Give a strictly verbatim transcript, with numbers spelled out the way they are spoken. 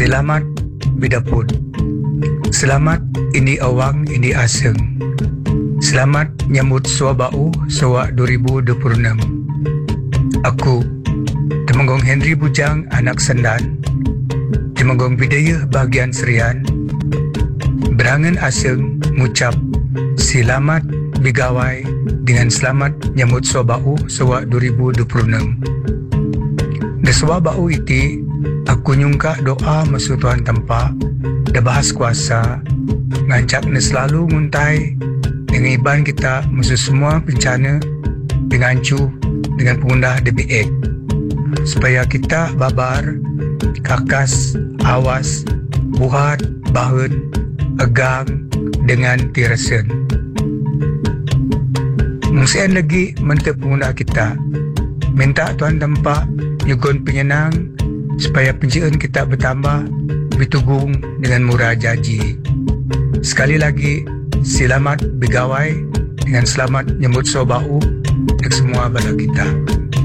Selamat bidapun. Selamat ini awang ini aseng. Selamat nyambut sua bau sua dua ribu dua puluh enam. Aku Temenggong Henry Bujang anak Sendan, Temenggong Bidayah bahagian Serian, berangan aseng ngucap selamat bigawai dengan selamat nyambut sua bau sua dua ribu dua puluh enam. Deswa bau iti aku nyungka doa masu Tuhan tempa dah bahas kuasa ngancak ni selalu nguntai dengan iban kita musuh semua bencana dengan cu dengan pengundah D B X supaya kita babar kakas awas buhat bahan agang dengan tirasen. Musian lagi mentep pengundah kita minta Tuhan tempa nyugun penyenang supaya penjian kita bertambah bertugung dengan murah janji. Sekali lagi selamat bigawai dengan selamat nyambut sobau untuk semua bala kita.